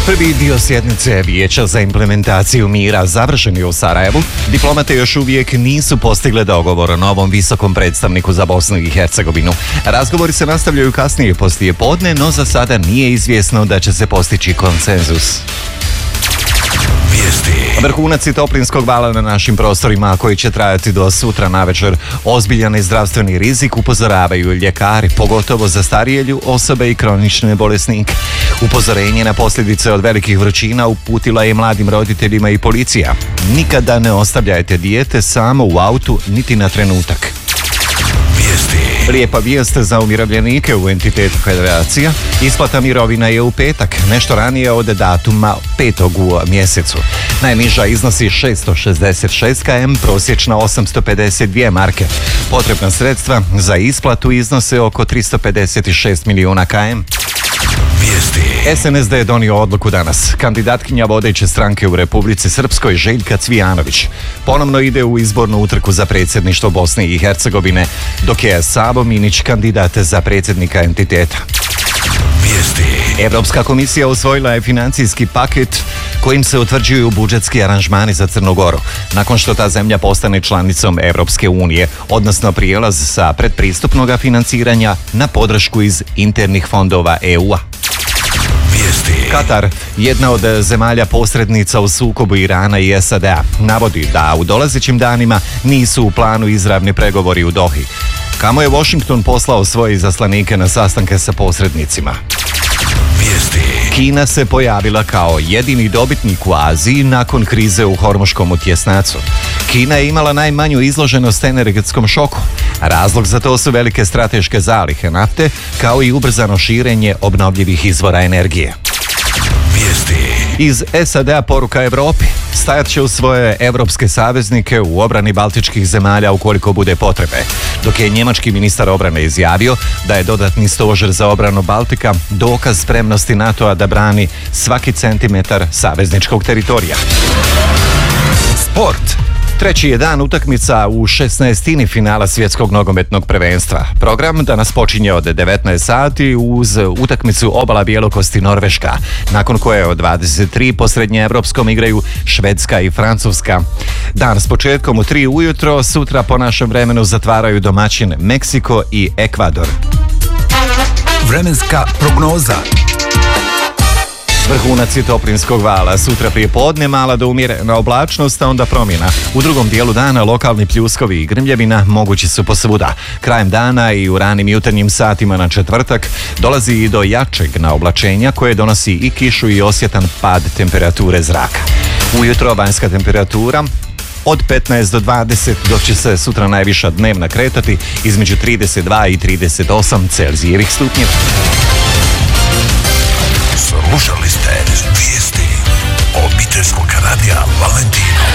Prvi dio sjednice Vijeća za implementaciju mira završen je u Sarajevu. Diplomate još uvijek nisu postigle dogovor o novom visokom predstavniku za Bosnu i Hercegovinu. Razgovori se nastavljaju kasnije poslije podne, no za sada nije izvjesno da će se postići konsenzus. Vrhunac i toplinskog vala na našim prostorima, koji će trajati do sutra navečer, ozbiljan i zdravstveni rizik, upozoravaju ljekari, pogotovo za starije osobe i kronične bolesnike. Upozorenje na posljedice od velikih vrućina uputila je mladim roditeljima i policija. Nikada ne ostavljajte dijete samo u autu niti na trenutak. Lijepa vijest za umirovljenike u entitetu Federacija. Isplata mirovina je u petak, nešto ranije od datuma 5. u mjesecu. Najniža iznosi 666 km, prosječna 852 marke. Potrebna sredstva za isplatu iznose oko 356 milijuna km. SNSD je donio odluku danas. Kandidatkinja vodeće stranke u Republici Srpskoj, Željka Cvijanović, ponovno ide u izbornu utrku za predsjedništvo Bosne i Hercegovine, dok je Savo Minić kandidat za predsjednika entiteta. Europska komisija usvojila je financijski paket kojim se utvrđuju budžetski aranžmani za Crnu Goru, nakon što ta zemlja postane članicom Europske unije, odnosno prijelaz sa predpristupnog financiranja na podršku iz internih fondova EU-a. Katar, jedna od zemalja posrednica u sukobu Irana i SAD-a, navodi da u dolazećim danima nisu u planu izravni pregovori u Dohi, kamo je Washington poslao svoje izaslanike na sastanke sa posrednicima. Kina se pojavila kao jedini dobitnik u Aziji nakon krize u Hormuškom utjesnacu. Kina je imala najmanju izloženost energetskom šoku. Razlog za to su velike strateške zalihe nafte, kao i ubrzano širenje obnovljivih izvora energije. Iz SAD-a poruka Evropi: stajat će u svoje evropske saveznike u obrani baltičkih zemalja ukoliko bude potrebe, dok je njemački ministar obrane izjavio da je dodatni stožer za obranu Baltika dokaz spremnosti NATO-a da brani svaki centimetar savezničkog teritorija. Sport. Treći je dan utakmica u 16. finala svjetskog nogometnog prvenstva. Program danas počinje od 19 sati uz utakmicu Obala Bjelokosti Norveška, nakon koje od 23 po srednjeevropskom igraju Švedska i Francuska. Dan s početkom u 3 ujutro, sutra po našem vremenu zatvaraju domaćin Meksiko i Ekvador. Vremenska prognoza. Vrhunac i toplinskog vala. Sutra prije podne mala do umjerena oblačnost, a onda promjena. U drugom dijelu dana lokalni pljuskovi i grmljavina mogući su posvuda. Krajem dana i u ranim jutarnjim satima na četvrtak dolazi i do jačeg naoblačenja koje donosi i kišu i osjetan pad temperature zraka. Ujutro vanjska temperatura od 15 do 20, dok će se sutra najviša dnevna kretati između 32 i 38 Celzijevih stupnjeva. Slušali ste vijesti obiteljskog radija Valentino.